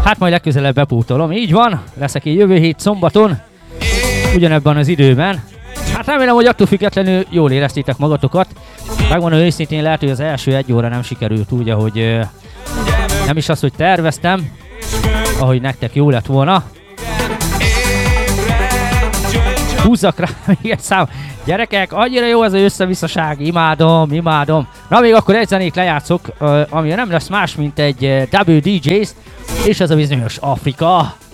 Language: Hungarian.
Hát majd legközelebb bepótolom, így van, leszek én jövő hét szombaton, ugyanebben az időben. Hát remélem, hogy attól függetlenül jól éreztétek magatokat. Megmondom őszintén, lehet, hogy az első 1 óra nem sikerült úgy, ahogy nem is az, hogy terveztem, ahogy nektek jó lett volna. Húzzak rá még egy szám. Gyerekek, annyira jó ez az összevisszaság, imádom. Na még akkor egy zenét lejátszok, ami nem lesz más, mint egy WDJs, és ez a bizonyos Afrika.